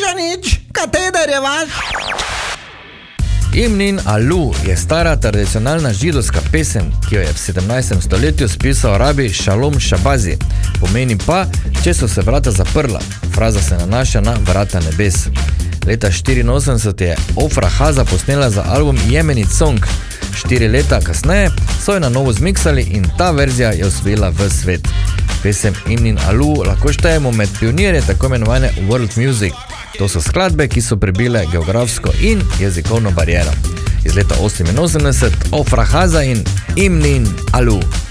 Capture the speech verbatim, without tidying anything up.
Ja nič, kateder je vaš? Imnin Alu je stara tradicionalna židovska pesem, ki jo je v sedemnajstem stoletju spisal rabi Šalom Šabazi. Pomeni pa, če so se vrata zaprla. Fraza se nanaša na vrata nebes. Leta štiriinosemdeset je Ofra Haza posnela za album Yemenit Song. Štiri leta kasneje so jo na novo zmiksali in ta verzija je osvojila v svet. Pesem Imnin Alu lahko štejemo med pionirje tako imenovane World Music. To so skladbe, ki so prebile geografsko in jezikovno bariero. Iz leta oseminosemdeset Ofra Haza in Imnin Alu.